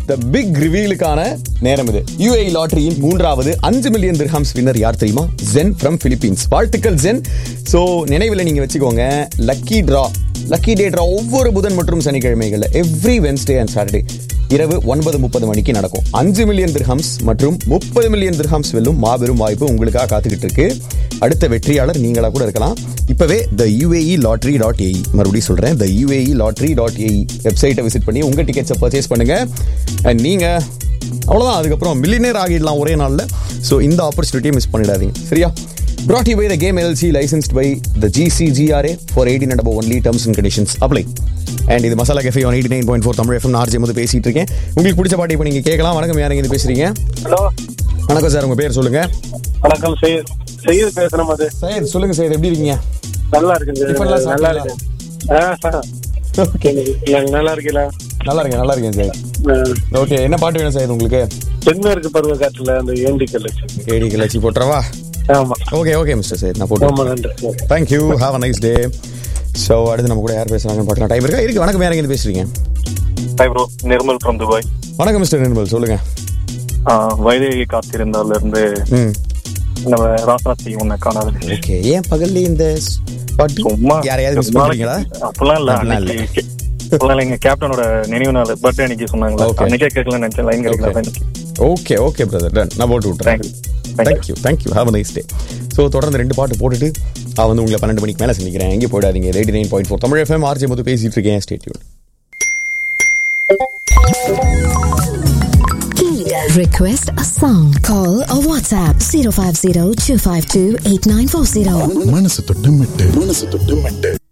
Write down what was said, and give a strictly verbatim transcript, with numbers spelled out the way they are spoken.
The big ரிவீலுக்கான நேரம் இது. UAE லாட்டரியின் மூன்றாவது அஞ்சு மில்லியன் திர்ஹம்ஸ் வின்னர் யார் தெரியுமா? Gen from Philippines. வாழ்த்துக்கள் ஜென். சோ நினைவில் நீங்க வச்சுக்கோங்க, லக்கி டிரா லக்கி டே டிரா ஒவ்வொரு புதன் மற்றும் சனிக்கிழமைகள்ல எவ்ரி வென்ஸ்டே அண்ட் சாட்டர்டே இரவு ஒன்பது முப்பது மணிக்கு நடக்கும். அஞ்சு மில்லியன் திர்ஹம்ஸ் மற்றும் முப்பது மில்லியன் திர்ஹம்ஸ் வெல்லும் மாபெரும் வாய்ப்பு உங்களுக்காக காத்துக்கிட்டு இருக்கு. அடுத்த வெற்றியாளர் நீங்களா கூட இருக்கலாம். இப்பவே த யுஏஇ லாட்டரி டாட் ஏஇ, மறுபடியும் சொல்றேன், த யுஏஇ லாட்டரி டாட் ஏஇ வெப்சைட்டை விசிட் பண்ணி உங்க டிக்கெட்ஸை பர்ச்சேஸ் பண்ணுங்க. அண்ட் நீங்க அவ்வளவுதான், அதுக்கப்புறம் மில்லியனர் ஆகிடலாம் ஒரே நாள்ல. ஸோ இந்த ஆப்பர்ச்சுனிட்டியை மிஸ் பண்ணிடாதீங்க, சரியா? Brought to you by the Game L L C, licensed by the G C G R A for eighteen and above only. Terms and conditions apply. And இது masala cafe on eighty-nine point four Tamil FM. RJ வந்து பேசிட்டு இருக்கேன். உங்களுக்கு பிடிச்ச பாட்டு இப்போ நீங்க கேட்கலாம். வணக்கம், யாருங்க இது பேசுறீங்க? ஹலோ, வணக்கம் சார், உங்க பேர் சொல்லுங்க. வணக்கம், சையத் சையத் பேசுறேன். அது சையத், சொல்லுங்க சையத், எப்படி இருக்கீங்க? நல்லா இருக்கேன், நல்லா இருக்கேன். ஓகே, நல்லா இருக்கீங்களா? நல்லா இருக்கேன், நல்லா இருக்கேன் சார். ஓகே, என்ன பாட்டு வேணும் சார் உங்களுக்கு? தென்மேற்கு பருவ காற்றுல அந்த ஏண்டி கலச்சி ஏடி கலச்சி போட்டுறவா? ஆமா. ஓகே ஓகே மிஸ்டர் சார், நான் போட்டு. Thank you, have a nice day. So அடுத்து நம்ம கூட யார் பேசுறாங்கன்னு பார்க்கலாம். டைம் இருக்கா? இருக்கு. வணக்கம், யாருங்க இது பேசுறீங்க? Hi bro, Nirmal from Dubai. வணக்கம் மிஸ்டர் நிர்மல், சொல்லுங்க. வைதேகி காத்திருந்தால இருந்து நம்ம ராசாத்தி உன்னை காணாது. ஓகே, ஏன் பகல்ல இந்த பாட்டு சும்மா யாரையாவது மிஸ் பண்றீங்களா? அப்பலாம் இல்ல, அப்பலாம் எங்க கேப்டனோட நினைவு நாள் பர்த்டே அன்னைக்கு சொன்னாங்களா, அன்னைக்கே கேட்கலாம் நினைச்சேன், லைன் கிடைக்கல. ஓகே ஓகே பிரதர், டன், நான் போட்டு விட்டுறேன். Thank you thank you, have a nice day. So தொடர்ந்து ரெண்டு பாட்டு போட்டுட்டு நான் வந்து உங்களை பன்னெண்டு மணிக்கு மேலே சந்திக்கிறேன். எங்கே போயிடாதீங்க. Eighty nine point four Tamil FM. RJ மது பேசிட்டு இருக்கேன். Stay tune. Request a song. Call or WhatsApp zero five zero two five two eight nine four zero. மனசு தொட்டு மெட்டு மனசு தொட்டு மெட்டு